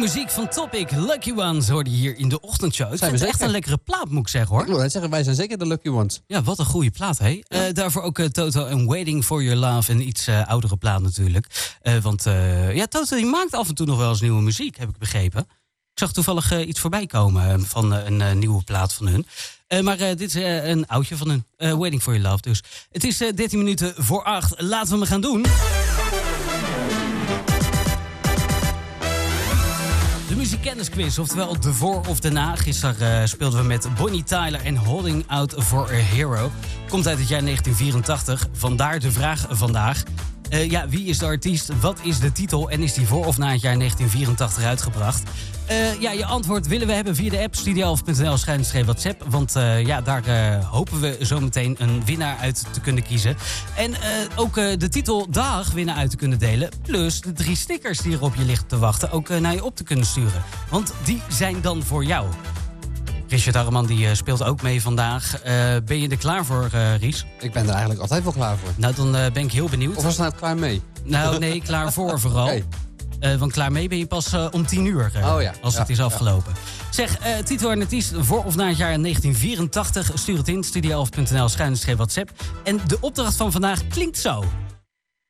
muziek van Topic, Lucky Ones, hoorde je hier in de ochtendshow. Ik vind het echt een lekkere plaat, moet ik zeggen, hoor. Ik wil net zeggen, wij zijn zeker de Lucky Ones. Ja, wat een goede plaat, hè? Ja. Daarvoor ook Toto en Waiting for Your Love. Een iets oudere plaat natuurlijk. Want Toto die maakt af en toe nog wel eens nieuwe muziek, heb ik begrepen. Ik zag toevallig iets voorbij komen van een nieuwe plaat van hun. Maar dit is een oudje van hun. Waiting for Your Love dus. Het is 13 minuten voor 8. Laten we hem gaan doen. De muziekkennisquiz, oftewel de voor of de na. Gisteren speelden we met Bonnie Tyler en Holding Out for a Hero. Komt uit het jaar 1984. Vandaar de vraag vandaag. Wie is de artiest? Wat is de titel? En is die voor of na het jaar 1984 uitgebracht? Je antwoord willen we hebben via de app studio11.nl/WhatsApp. Want daar hopen we zometeen een winnaar uit te kunnen kiezen. En ook de titel dag winnaar uit te kunnen delen. Plus de 3 stickers die er op je liggen te wachten ook naar je op te kunnen sturen. Want die zijn dan voor jou. Richard Harreman die speelt ook mee vandaag. Ben je er klaar voor, Ries? Ik ben er eigenlijk altijd wel klaar voor. Nou, dan ben ik heel benieuwd. Of was het nou klaar mee? Nou, nee, klaar voor vooral. Okay. Want klaar mee ben je pas om 10 uur, als het is afgelopen. Zeg, titel en artiest voor of na het jaar 1984. Stuur het in, studio11.nl/WhatsApp. En de opdracht van vandaag klinkt zo.